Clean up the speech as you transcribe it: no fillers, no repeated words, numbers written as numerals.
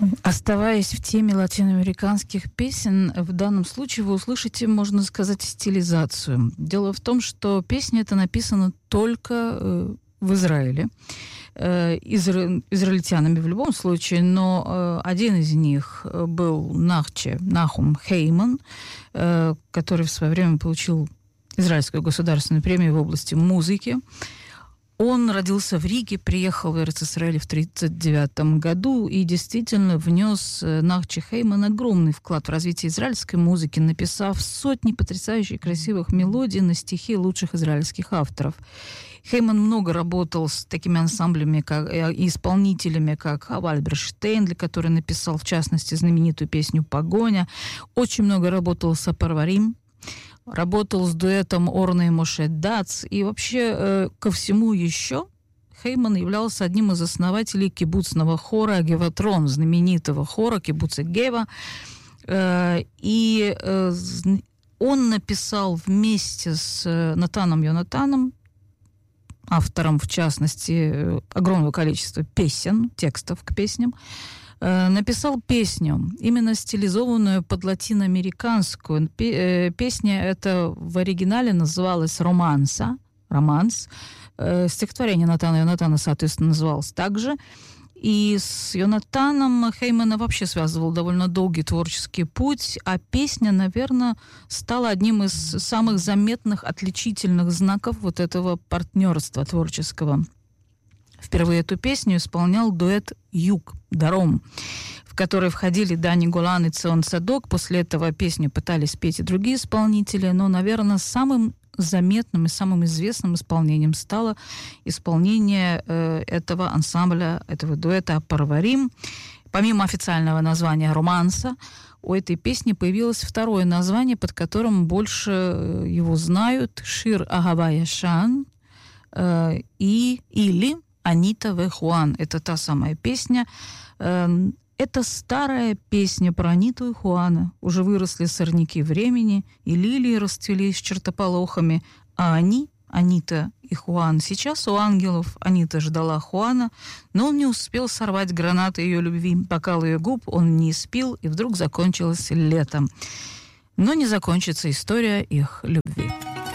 Оставаясь в теме латиноамериканских песен, в данном случае вы услышите, можно сказать, стилизацию. Дело в том, что песня эта написана только в Израиле, израильтянами в любом случае, но один из них был Нахум Хейман, который в свое время получил Израильскую государственную премию в области музыки. Он родился в Риге, приехал в Эрец-Исраэль в 1939 году и действительно внес Нахчи Хейман огромный вклад в развитие израильской музыки, написав сотни потрясающих красивых мелодий на стихи лучших израильских авторов. Хейман много работал с такими ансамблями и исполнителями, как Хава Альберштейн, для которой написал, в частности, знаменитую песню «Погоня». Очень много работал с Апарварим, работал с дуэтом Орны и Моше Дац. И вообще ко всему еще Хейман являлся одним из основателей кибуцного хора Геватрон, знаменитого хора кибуца Гева. И он написал вместе с Натаном Йонатаном, автором, в частности, огромного количества песен, текстов к песням, написал песню, именно стилизованную под латиноамериканскую. Песня эта в оригинале называлась «Романс». Стихотворение Натана Йонатана, соответственно, называлось также. И с Йонатаном Хеймана вообще связывал довольно долгий творческий путь, а песня, наверное, стала одним из самых заметных, отличительных знаков вот этого партнерства творческого. Впервые эту песню исполнял дуэт «Юг», «Даром», в который входили Дани Голан и Цион Цадок. После этого песню пытались петь и другие исполнители, но, наверное, самым заметным и самым известным исполнением стало исполнение этого ансамбля, этого дуэта «Парварим». Помимо официального названия «Романса», у этой песни появилось второе название, под которым больше его знают — «Шир Агава Яшан» или «Анита ве Хуан». Это та самая песня. Это старая песня про Аниту и Хуана. Уже выросли сорняки времени, и лилии расцвели с чертополохами, а они, Анита и Хуан, сейчас у ангелов. Анита ждала Хуана, но он не успел сорвать гранаты ее любви. Бокал ее губ он не испил, и вдруг закончилось летом. Но не закончится история их любви.